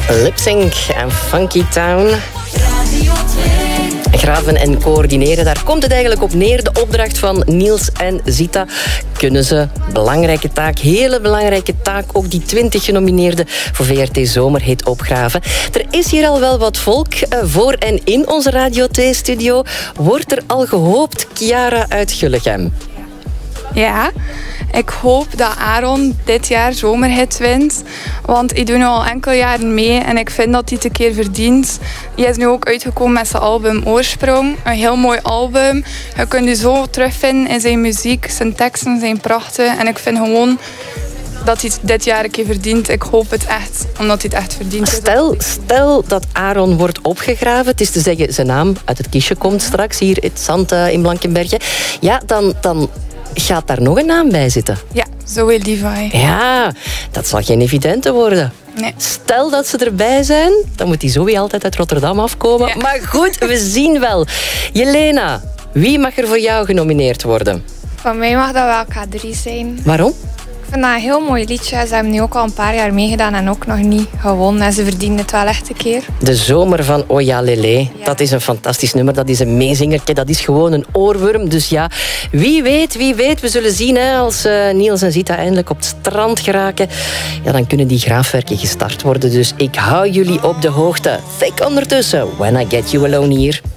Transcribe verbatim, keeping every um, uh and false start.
Lip-Sync en Funky Town. Graven en coördineren, daar komt het eigenlijk op neer. De opdracht van Niels en Zita. Kunnen ze, belangrijke taak, hele belangrijke taak, ook die twintig genomineerden voor V R T Zomerhit opgraven. Er is hier al wel wat volk uh, voor en in onze Radio twee-studio. Wordt er al gehoopt, Chiara uit Gullegem? Ja, ik hoop dat Aaron dit jaar Zomerhit wint. Want hij doet nu al enkele jaren mee en ik vind dat hij het een keer verdient. Hij is nu ook uitgekomen met zijn album Oorsprong. Een heel mooi album. Je kunt je zo terugvinden in zijn muziek. Zijn teksten zijn prachtig. En ik vind gewoon dat hij het dit jaar een keer verdient. Ik hoop het echt, omdat hij het echt verdient. Stel, stel dat Aaron wordt opgegraven. Het is te zeggen, zijn naam uit het kistje komt straks hier in het zand uh, in Blankenberge. Ja, dan... dan gaat daar nog een naam bij zitten? Ja, Zoe Levi. Ja, dat zal geen evidente worden. Nee. Stel dat ze erbij zijn, dan moet die Zoe altijd uit Rotterdam afkomen. Ja. Maar goed, we zien wel. Jelena, wie mag er voor jou genomineerd worden? Van mij mag dat wel K drie zijn. Waarom? Ik vind dat een heel mooi liedje. Ze hebben nu ook al een paar jaar meegedaan en ook nog niet gewonnen. En ze verdienen het wel echt een keer. De zomer van Oya Lele. Ja. Dat is een fantastisch nummer. Dat is een meezingertje. Dat is gewoon een oorworm. Dus ja, wie weet, wie weet. We zullen zien hè, als uh, Niels en Zita eindelijk op het strand geraken. Ja, dan kunnen die graafwerken gestart worden. Dus ik hou jullie op de hoogte. Thick ondertussen. When I Get You Alone hier.